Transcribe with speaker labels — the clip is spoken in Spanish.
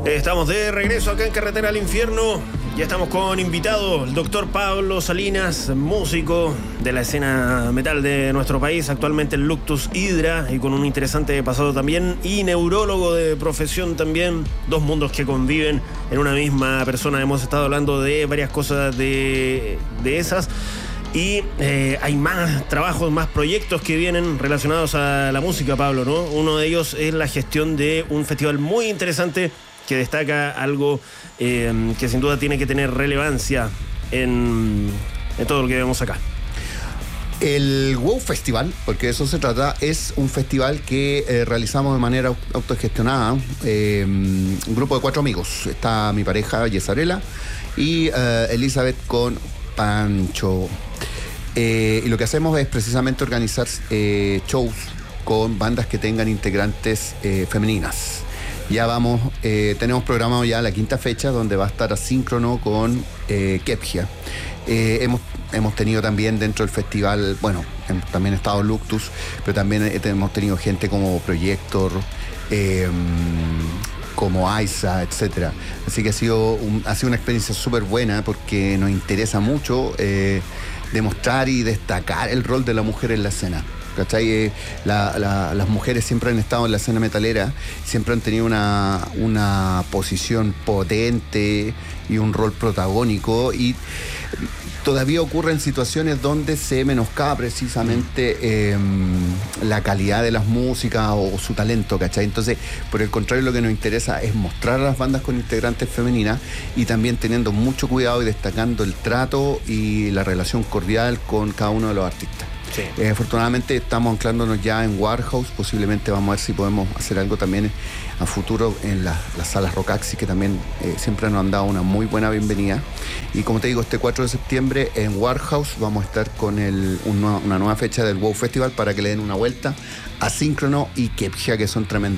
Speaker 1: Estamos de regreso acá en Carretera al Infierno. Ya estamos con invitado, el doctor Pablo Salinas, músico de la escena metal de nuestro país, actualmente en Luctus Hydra y con un interesante pasado también, y neurólogo de profesión también, dos mundos que conviven en una misma persona. Hemos estado hablando de varias cosas de esas. Y hay más trabajos, más proyectos que vienen relacionados a la música, Pablo, ¿no? Uno de ellos es la gestión de un festival muy interesante que destaca algo que sin duda tiene que tener relevancia en todo lo que vemos acá.
Speaker 2: El WOW Festival, porque de eso se trata, es un festival que realizamos de manera autogestionada. Un grupo de 4 amigos. Está mi pareja, Yesarela, y Elizabeth con Pancho. Y lo que hacemos es precisamente organizar shows con bandas que tengan integrantes femeninas. Ya tenemos programado ya la 5ª fecha, donde va a estar asíncrono con Kepgia. Hemos tenido también dentro del festival, bueno, también ha estado Luctus, pero también hemos tenido gente como Projector, como Aiza, etcétera. Así que ha sido una experiencia súper buena, porque nos interesa mucho demostrar y destacar el rol de la mujer en la escena. ¿Cachai? Las mujeres siempre han estado en la escena metalera, siempre han tenido una posición potente y un rol protagónico, y todavía ocurren situaciones donde se menoscaba precisamente la calidad de las músicas o su talento, ¿cachai? Entonces, por el contrario, lo que nos interesa es mostrar a las bandas con integrantes femeninas, y también teniendo mucho cuidado y destacando el trato y la relación cordial con cada uno de los artistas. Sí. Afortunadamente estamos anclándonos ya en Warhouse. Posiblemente vamos a ver si podemos hacer algo también a futuro en las salas Rockaxi, que también siempre nos han dado una muy buena bienvenida. Y como te digo, este 4 de septiembre en Warhouse vamos a estar con una nueva fecha del WOW Festival, para que le den una vuelta. Asíncrono y Kepgia, que son tremendas